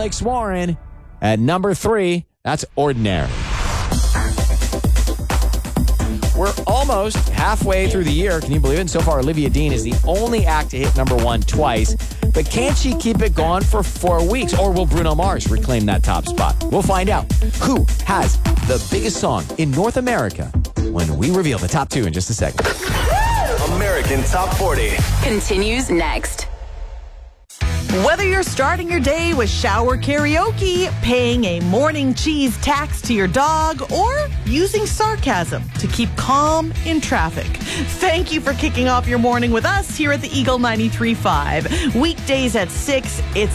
likes Warren. At number 3, that's Ordinary. We're almost halfway through the year. Can you believe it? And so far, Olivia Dean is the only act to hit number 1 twice. But can she keep it going for 4 weeks? Or will Bruno Mars reclaim that top spot? We'll find out who has the biggest song in North America when we reveal the top 2 in just a second. American Top 40 continues next. Whether you're starting your day with shower karaoke, paying a morning cheese tax to your dog, or using sarcasm to keep calm in traffic, thank you for kicking off your morning with us here at the Eagle 93.5. Weekdays at 6, it's